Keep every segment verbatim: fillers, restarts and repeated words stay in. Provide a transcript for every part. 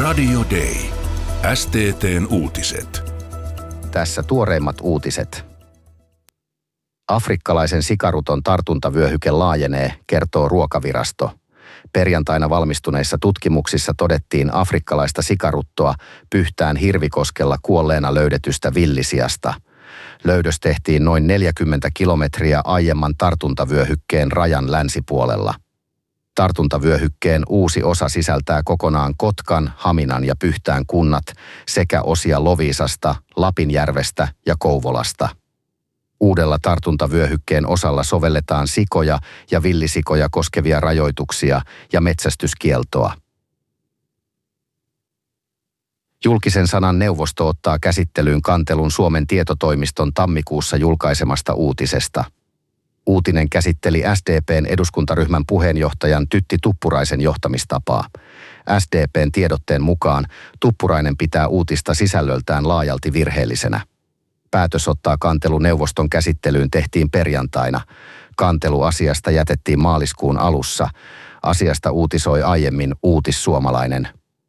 Radio Day. S T T:n uutiset. Tässä tuoreimmat uutiset. Afrikkalaisen sikaruton tartuntavyöhyke laajenee, kertoo Ruokavirasto. Perjantaina valmistuneissa tutkimuksissa todettiin afrikkalaista sikaruttoa Pyhtään Hirvikoskella kuolleena löydetystä villisiasta. Löydös tehtiin noin neljäkymmentä kilometriä aiemman tartuntavyöhykkeen rajan länsipuolella. Tartuntavyöhykkeen uusi osa sisältää kokonaan Kotkan, Haminan ja Pyhtään kunnat sekä osia Loviisasta, Lapinjärvestä ja Kouvolasta. Uudella tartuntavyöhykkeen osalla sovelletaan sikoja ja villisikoja koskevia rajoituksia ja metsästyskieltoa. Julkisen sanan neuvosto ottaa käsittelyyn kantelun Suomen tietotoimiston tammikuussa julkaisemasta uutisesta. Uutinen käsitteli S D P:n eduskuntaryhmän puheenjohtajan Tytti Tuppuraisen johtamistapaa. S D P:n tiedotteen mukaan Tuppurainen pitää uutista sisällöltään laajalti virheellisenä. Päätös ottaa kantelu neuvoston käsittelyyn tehtiin perjantaina. Kantelu asiasta jätettiin maaliskuun alussa. Asiasta uutisoi aiemmin Uutissuomalainen.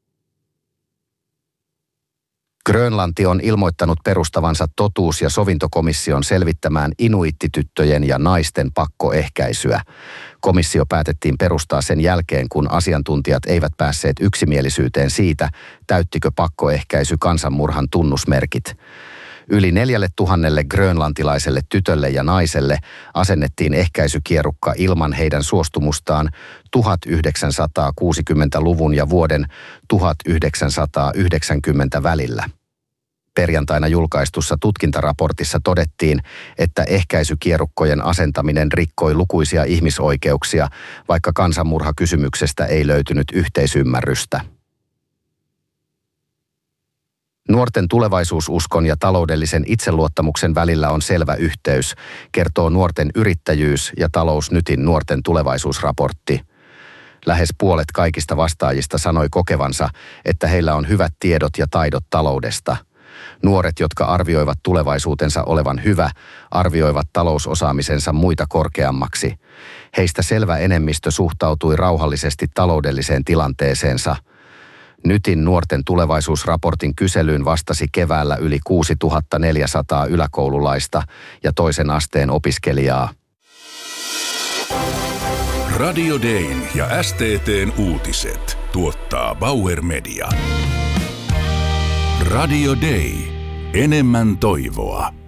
Grönlanti on ilmoittanut perustavansa totuus- ja sovintokomission selvittämään inuittityttöjen ja naisten pakkoehkäisyä. Komissio päätettiin perustaa sen jälkeen, kun asiantuntijat eivät päässeet yksimielisyyteen siitä, täyttikö pakkoehkäisy kansanmurhan tunnusmerkit. Yli neljälle tuhannelle grönlantilaiselle tytölle ja naiselle asennettiin ehkäisykierukka ilman heidän suostumustaan tuhatyhdeksänsataakuusikymmentäluvun ja vuoden tuhatyhdeksänsataayhdeksänkymmentä välillä. Perjantaina julkaistussa tutkintaraportissa todettiin, että ehkäisykierukkojen asentaminen rikkoi lukuisia ihmisoikeuksia, vaikka kansanmurhakysymyksestä ei löytynyt yhteisymmärrystä. Nuorten tulevaisuususkon ja taloudellisen itseluottamuksen välillä on selvä yhteys, kertoo Nuorten yrittäjyys- ja Talousnytin nuorten tulevaisuusraportti. Lähes puolet kaikista vastaajista sanoi kokevansa, että heillä on hyvät tiedot ja taidot taloudesta. Nuoret, jotka arvioivat tulevaisuutensa olevan hyvä, arvioivat talousosaamisensa muita korkeammaksi. Heistä selvä enemmistö suhtautui rauhallisesti taloudelliseen tilanteeseensa. Nytin nuorten tulevaisuusraportin kyselyyn vastasi keväällä yli kuusituhattaneljäsataa yläkoululaista ja toisen asteen opiskelijaa. Radio Dayn ja S T T:n uutiset tuottaa Bauer Media. Radio Day. Enemmän toivoa.